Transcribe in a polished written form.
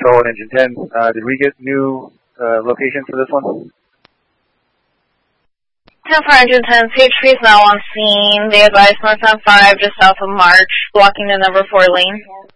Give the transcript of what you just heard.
Control and Engine 10. Did we get new locations for this one? 10 for Engine 10, CHP is now on scene. They advise north on 5, just south of March, blocking the number 4 lane.